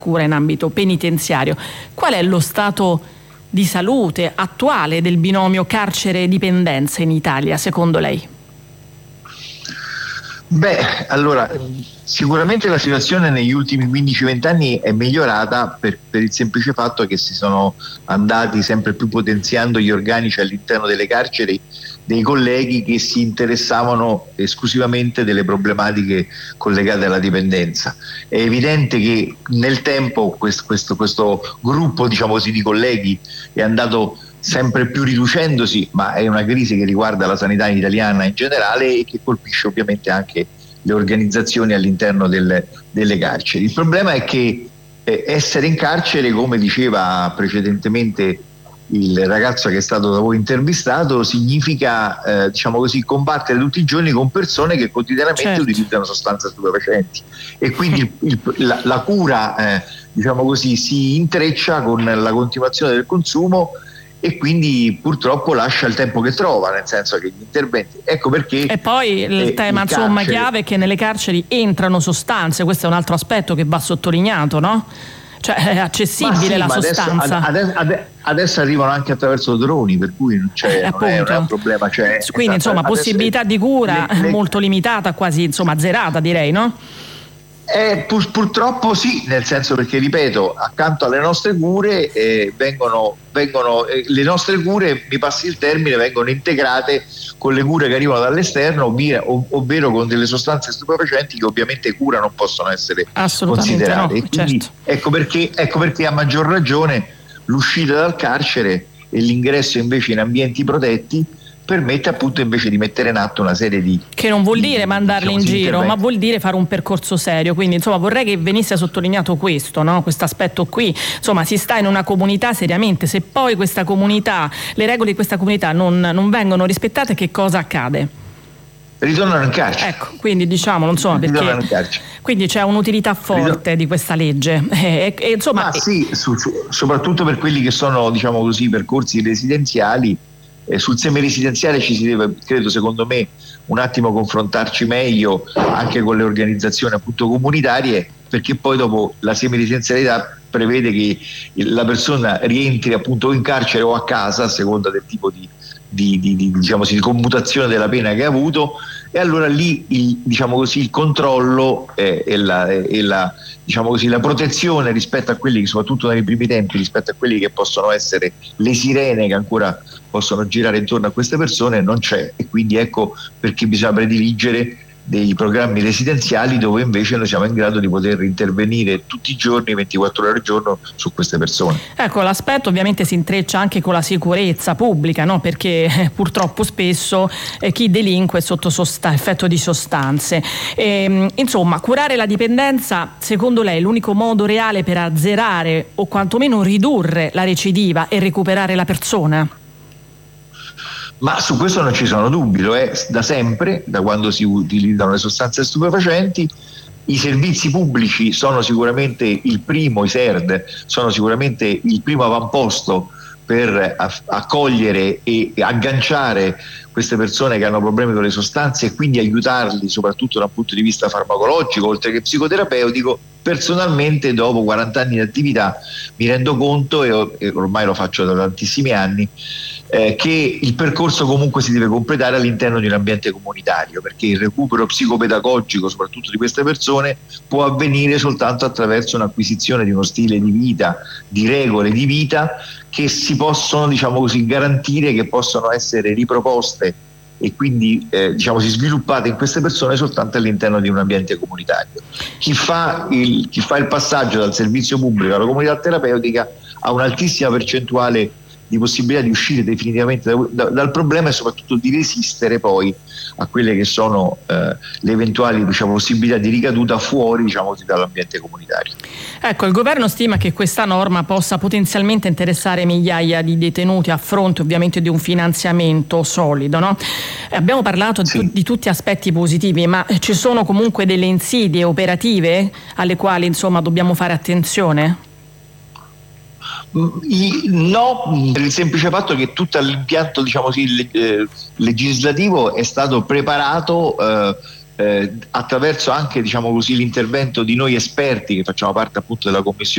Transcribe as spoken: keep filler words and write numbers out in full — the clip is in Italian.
cura in ambito penitenziario. Qual è lo stato di salute attuale del binomio carcere-dipendenza in Italia, secondo lei? Beh, allora, sicuramente la situazione negli ultimi quindici venti anni è migliorata per, per il semplice fatto che si sono andati sempre più potenziando gli organici all'interno delle carceri dei colleghi che si interessavano esclusivamente delle problematiche collegate alla dipendenza. È evidente che nel tempo questo, questo, questo gruppo, diciamo così, di colleghi è andato sempre più riducendosi, ma è una crisi che riguarda la sanità italiana in generale e che colpisce ovviamente anche le organizzazioni all'interno del, delle carceri. Il problema è che eh, essere in carcere, come diceva precedentemente il ragazzo che è stato da voi intervistato, significa eh, diciamo così, combattere tutti i giorni con persone che quotidianamente certo. utilizzano sostanze stupefacenti, e quindi il, il, la, la cura eh, diciamo così, si intreccia con la continuazione del consumo e quindi purtroppo lascia il tempo che trova, nel senso che gli interventi, ecco perché. E poi il eh, tema il insomma carcere... chiave è che nelle carceri entrano sostanze, questo è un altro aspetto che va sottolineato, no? Cioè è accessibile sì, la sostanza. Adesso, adesso, adesso arrivano anche attraverso droni, per cui non, c'è, eh, non, è, non è un problema. Cioè, quindi esatto, insomma possibilità di cura le, le... molto limitata, quasi insomma zerata, direi, no? Eh, pur, purtroppo sì, nel senso perché, ripeto, accanto alle nostre cure eh, vengono, vengono eh, le nostre cure, mi passi il termine, vengono integrate con le cure che arrivano dall'esterno, ovvia, ov- ovvero con delle sostanze stupefacenti che ovviamente cura non possono essere considerate. No, e quindi certo. ecco perché, ecco perché a maggior ragione l'uscita dal carcere e l'ingresso invece in ambienti protetti permette appunto invece di mettere in atto una serie di che non vuol di, dire mandarli diciamo, in giro interventi. Ma vuol dire fare un percorso serio, quindi insomma vorrei che venisse sottolineato questo, no? Questo aspetto qui, insomma si sta in una comunità seriamente, se poi questa comunità, le regole di questa comunità non, non vengono rispettate, che cosa accade? Ritornano in carcere. Ecco, quindi diciamolo, insomma, perché quindi c'è un'utilità forte Ritorn- di questa legge e, e, insomma ma sì, su, su, soprattutto per quelli che sono, diciamo così, percorsi residenziali. Eh, sul semiresidenziale ci si deve, credo, secondo me, un attimo confrontarci meglio anche con le organizzazioni appunto comunitarie, perché poi dopo la semiresidenzialità prevede che la persona rientri appunto in carcere o a casa a seconda del tipo di, di, di, di, diciamo così, di commutazione della pena che ha avuto, e allora lì il, diciamo così, il controllo eh, e, la, e la, diciamo così, la protezione rispetto a quelli che, soprattutto nei primi tempi, rispetto a quelli che possono essere le sirene che ancora possono girare intorno a queste persone, non c'è, e quindi ecco perché bisogna prediligere dei programmi residenziali dove invece noi siamo in grado di poter intervenire tutti i giorni, ventiquattro ore al giorno, su queste persone. Ecco, l'aspetto ovviamente si intreccia anche con la sicurezza pubblica, no? Perché eh, purtroppo spesso eh, chi delinque è sotto sosta- effetto di sostanze. E, insomma, curare la dipendenza, secondo lei, è l'unico modo reale per azzerare o quantomeno ridurre la recidiva e recuperare la persona? Ma su questo non ci sono dubbi, lo è da sempre, da quando si utilizzano le sostanze stupefacenti. I servizi pubblici sono sicuramente il primo, i S E R D sono sicuramente il primo avamposto per accogliere e agganciare queste persone che hanno problemi con le sostanze e quindi aiutarli soprattutto dal punto di vista farmacologico oltre che psicoterapeutico. Personalmente dopo quaranta anni di attività mi rendo conto, e ormai lo faccio da tantissimi anni, eh, che il percorso comunque si deve completare all'interno di un ambiente comunitario, perché il recupero psicopedagogico soprattutto di queste persone può avvenire soltanto attraverso un'acquisizione di uno stile di vita, di regole di vita che si possono, diciamo così, garantire, che possono essere riproposte e quindi eh, diciamo si sviluppate in queste persone soltanto all'interno di un ambiente comunitario. Chi fa il, chi fa il passaggio dal servizio pubblico alla comunità terapeutica ha un'altissima percentuale di possibilità di uscire definitivamente da, da, dal problema e soprattutto di resistere poi a quelle che sono eh, le eventuali, diciamo, possibilità di ricaduta fuori, diciamo, dall'ambiente comunitario. Ecco, il governo stima che questa norma possa potenzialmente interessare migliaia di detenuti a fronte ovviamente di un finanziamento solido, no? Abbiamo parlato sì. di, di tutti aspetti positivi, ma ci sono comunque delle insidie operative alle quali insomma dobbiamo fare attenzione? No, per il semplice fatto che tutto l'impianto, diciamo così, eh, legislativo è stato preparato eh, eh, attraverso anche, diciamo così, l'intervento di noi esperti che facciamo parte appunto della commissione